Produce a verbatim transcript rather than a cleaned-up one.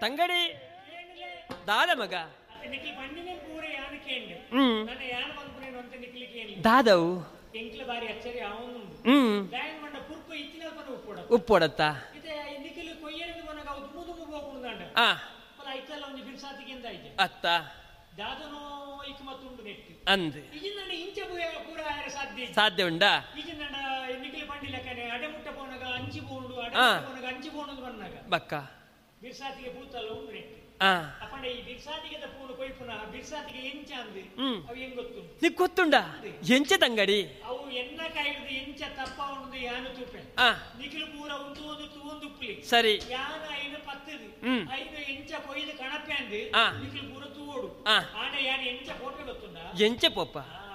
ತಂಗಡಿ ದಾದ ಮಗ ದಾದವು ಹ್ಮ್ ಉಪ್ಪೊಡತ್ತ ಅತ್ತ ಅಂದ್ ಸಾಧ್ಯ ಉಂಡಾ ಬಕ್ಕ నీకు గుర్తుండా ఎంచ తంగడి సరి ఎంచ పొప్ప